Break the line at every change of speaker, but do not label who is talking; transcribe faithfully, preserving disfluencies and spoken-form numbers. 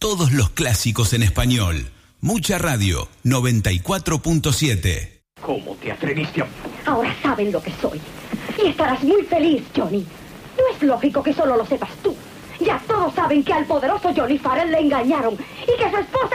Todos los clásicos en español. Mucha Radio, noventa y cuatro punto siete.
¿Cómo te atreviste a...?
Ahora saben lo que soy. Y estarás muy feliz, Johnny. No es lógico que solo lo sepas tú. Ya todos saben que al poderoso Johnny Farrell le engañaron y que su esposa